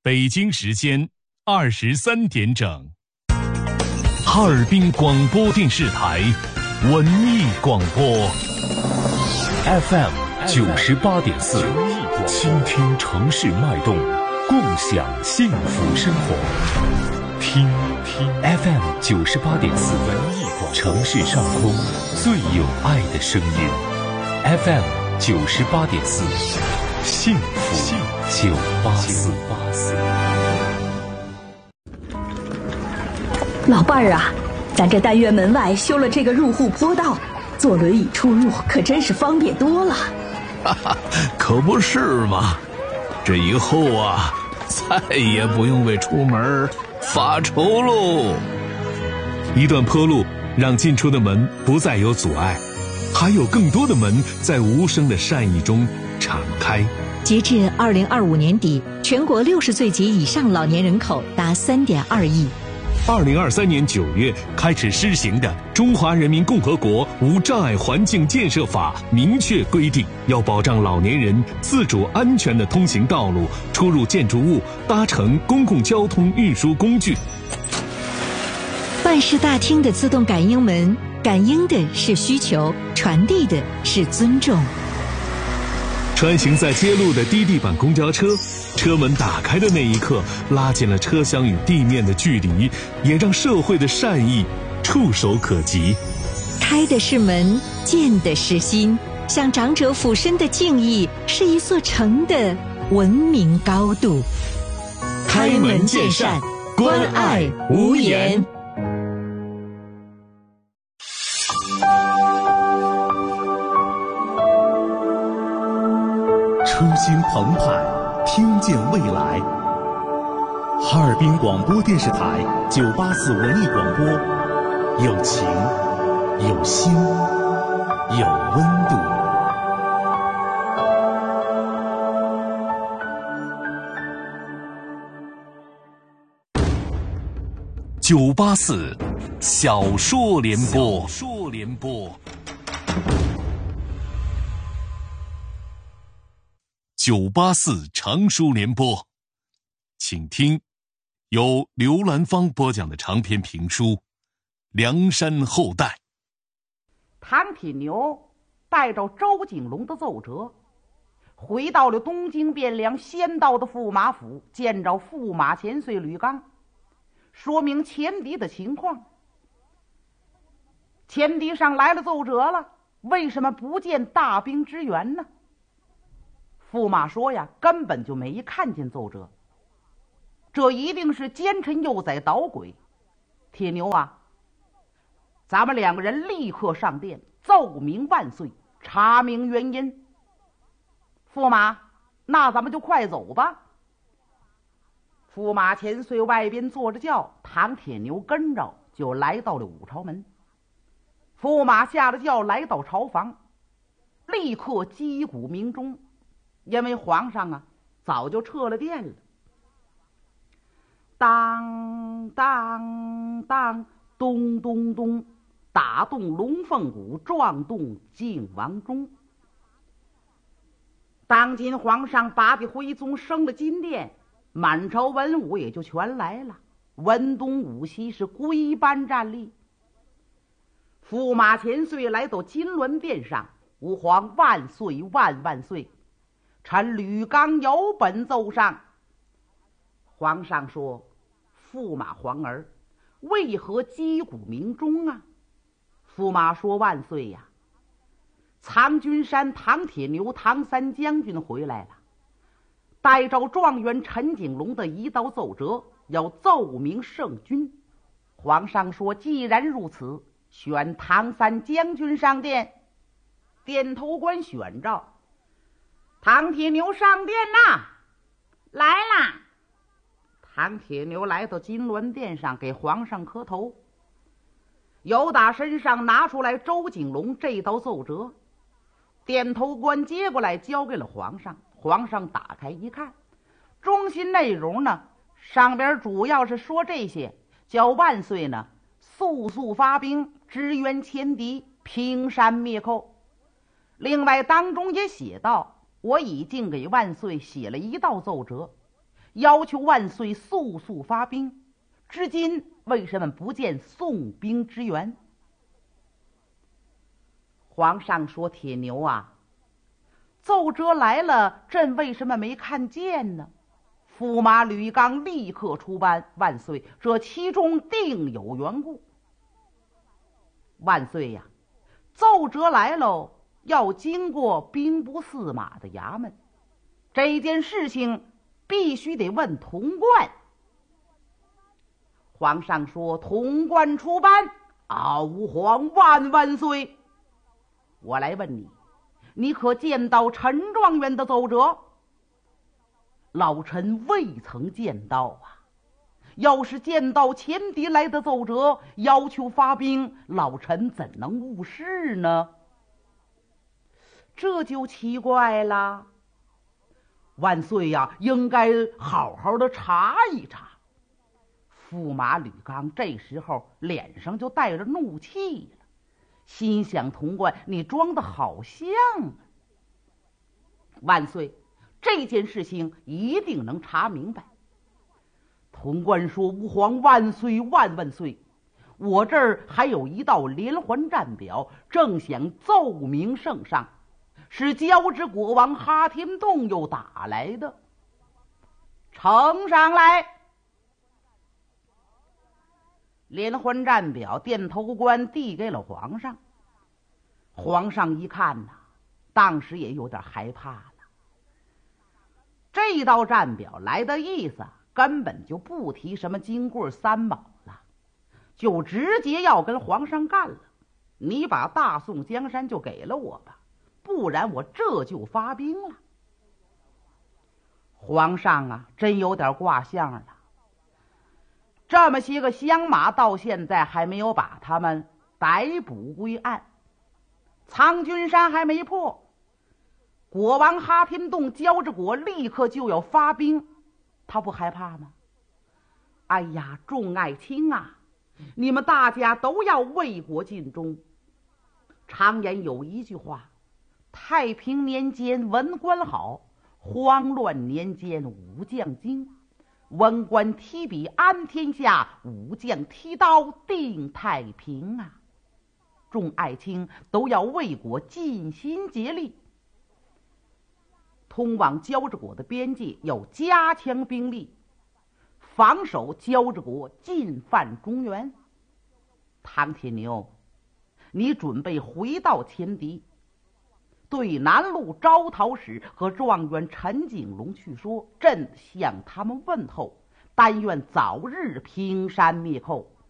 北京时间23点整，哈尔滨广播电视台文艺广播 FM 98.4，倾听城市脉动，共享幸福生活。听 FM 98.4，文艺广播，城市上空最有爱的声音。FM 98.4，幸福984。 老伴儿啊，咱这单元门外修了这个入户坡道，坐轮椅出入可真是方便多了。 哈哈，可不是嘛！这以后啊，再也不用为出门发愁喽。 一段坡路让进出的门不再有阻碍，还有更多的门在无声的善意中敞开。 截至2025年底，全国60岁及以上老年人口达3.2亿。 2023年9月开始施行的《中华人民共和国无障碍环境建设法》明确规定，要保障老年人自主安全的通行道路、出入建筑物、搭乘公共交通运输工具。 办事大厅的自动感应门，感应的是需求，传递的是尊重。 穿行在街路的低地板公交车，车门打开的那一刻，拉近了车厢与地面的距离，也让社会的善意触手可及。 开的是门，见的是心，向长者俯身的敬意，是一座城的文明高度。 开门见山，关爱无言。 初心澎湃，听见未来。哈尔滨广播电视台984文艺广播，有情，有心，有温度。 984小说联播。984长书联播，请听由刘兰芳播讲的长篇评书《梁山后代》。 唐铁牛带着周景龙的奏折，回到了东京汴梁仙道的驸马府，见着驸马千岁吕刚，说明前敌的情况。前敌上来了奏折了，为什么不见大兵支援呢？驸马说呀，根本就没看见奏折，这一定是奸臣幼崽捣鬼。铁牛啊，咱们两个人立刻上殿奏明万岁，查明原因。驸马，那咱们就快走吧。驸马千岁外边坐着轿，唐铁牛跟着就来到了武朝门。驸马下了轿，来到朝房，立刻击鼓鸣钟。因为皇上啊早就撤了殿了。当当当，咚咚咚，打动龙凤鼓，撞动靖王钟。当今皇上拔地徽宗，升了金殿，满朝文武也就全来了，文东武西是归班站立。驸马千岁来到金銮殿上，吾皇万岁万万岁，臣吕刚有本奏上。皇上说，驸马皇儿为何击鼓鸣钟啊？驸马说，万岁呀，藏军山唐铁牛唐三将军回来了，带着状元陈景龙的一道奏折，要奏明圣君。皇上说，既然如此，选唐三将军上殿。殿头官选着，唐铁牛上殿呐，来啦！唐铁牛来到金銮殿上，给皇上磕头，由打身上拿出来周景龙这道奏折，殿头官接过来交给了皇上。皇上打开一看，中心内容呢，上边主要是说这些，叫万岁呢速速发兵支援前敌，平山灭寇。另外当中也写道，我已经给万岁写了一道奏折， 要求万岁速速发兵，至今为什么不见送兵支援？皇上说：“铁牛啊，奏折来了，朕为什么没看见呢？”驸马吕刚立刻出班：“万岁，这其中定有缘故。”万岁呀，奏折来喽，要经过兵部司马的衙门，这件事情必须得问潼关。皇上说：“潼关出班，吾皇万岁！”我来问你，你可见到陈状元的奏折？老臣未曾见到啊。要是见到前敌来的奏折，要求发兵，老臣怎能误事呢？这就奇怪了。万岁呀，应该好好的查一查。驸马吕刚这时候脸上就带着怒气了，心想：潼关，你装的好像啊。万岁，这件事情一定能查明白。潼关说：“吾皇万岁万岁！我这儿还有一道连环战表，正想奏明圣上，是交趾国王哈天洞又打来的。”呈上来。连环战表殿头官递给了皇上。皇上一看呐，当时也有点害怕了。这道战表来的意思根本就不提什么金棍三宝了，就直接要跟皇上干了。你把大宋江山就给了我吧，不然我这就发兵了。皇上啊，真有点挂相了。这么些个乡马到现在还没有把他们逮捕归案，苍君山还没破，国王哈天洞交趾国立刻就要发兵，他不害怕吗？哎呀，众爱卿啊，你们大家都要为国尽忠。常言有一句话：太平年间文官好，慌乱年间武将精。文官提笔安天下，武将提刀定太平啊！众爱卿都要为国尽心竭力。通往交趾国的边界要加强兵力，防守交趾国进犯中原。唐铁牛，你准备回到前敌，对南路招讨使和状元陈景龙去说，朕向他们问候，但愿早日平山灭寇。